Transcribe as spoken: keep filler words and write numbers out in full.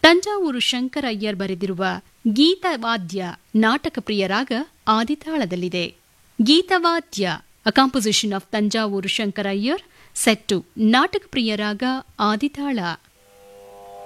ತಂಜಾವೂರು ಶಂಕರಯ್ಯರ್ ಬರೆದಿರುವ ಗೀತವಾದ್ಯ ನಾಟಕ ಪ್ರಿಯರಾಗ ಆದಿತಾಳದಲ್ಲಿದೆ. ಗೀತವಾದ್ಯ ಅ composition of Thanjavur ಶಂಕರಯ್ಯರ್, set to ನಾಟಕ ಪ್ರಿಯರಾಗ ಆದಿತಾಳ.